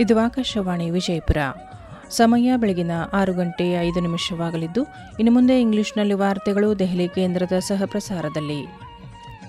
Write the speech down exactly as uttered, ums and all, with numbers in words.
ಇದು ಆಕಾಶವಾಣಿ ವಿಜಯಪುರ. ಸಮಯ ಬೆಳಗಿನ ಆರು ಗಂಟೆ ಐದು ನಿಮಿಷವಾಗಲಿದ್ದು, ಇನ್ನು ಮುಂದೆ ಇಂಗ್ಲಿಷ್ನಲ್ಲಿ ವಾರ್ತೆಗಳು ದೆಹಲಿ ಕೇಂದ್ರದ ಸಹ ಪ್ರಸಾರದಲ್ಲಿ.